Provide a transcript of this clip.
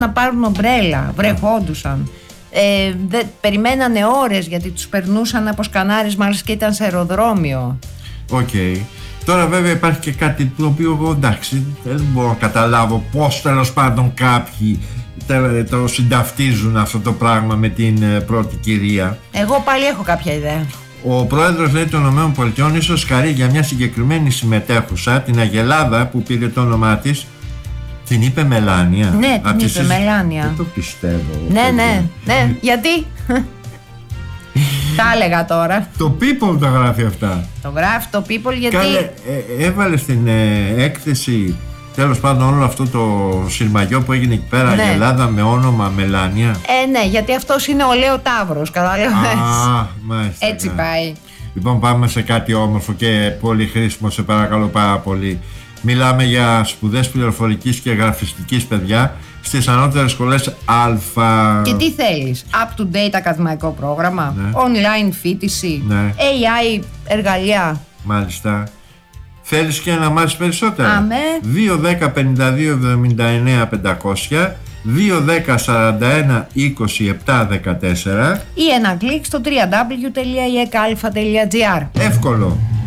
να πάρουν ομπρέλα, βρεχόντουσαν. Περιμένανε ώρες γιατί τους περνούσαν από σκανάρισμα, αλλά και ήταν σε αεροδρόμιο. Οκ. Τώρα βέβαια υπάρχει και κάτι το οποίο εγώ εντάξει δεν μπορώ να καταλάβω πώς τέλος πάντων κάποιοι το συνταυτίζουν αυτό το πράγμα με την πρώτη κυρία. Εγώ πάλι έχω κάποια ιδέα. Ο πρόεδρος, λέει, των ΗΠΑ ίσως χαρεί για μια συγκεκριμένη συμμετέχουσα, την Αγελάδα που πήρε το όνομά της. Την είπε Μελάνια. Ναι, την είπε Μελάνια. Δεν το πιστεύω. Ναι, γιατί? Τα έλεγα τώρα. Το People τα γράφει αυτά. Το γράφει το People γιατί... Έβαλε στην έκθεση τέλος πάντων όλο αυτό το σειρμαγιό που έγινε εκεί πέρα, ναι. Η Ελλάδα με όνομα Μελάνια. Ναι, γιατί αυτός είναι ο Λέο Ταύρος, κατάλαβες. Μάλιστα. Έτσι πάει. Λοιπόν, πάμε σε κάτι όμορφο και πολύ χρήσιμο, σε παρακαλώ πάρα πολύ. Μιλάμε για σπουδές πληροφορικής και γραφιστικής, παιδιά, στις ανώτερες σχολές Α. Και τι θέλεις? Up to date ακαδημαϊκό πρόγραμμα, ναι. Online φοιτηση, ναι. AI εργαλεία. Μάλιστα. Θέλεις και να μάθεις περισσότερα? Αμέ. 2-10-52-79-500, 2-10-41-27-14 ή ένα κλικ στο www.ekalfa.gr. Εύκολο.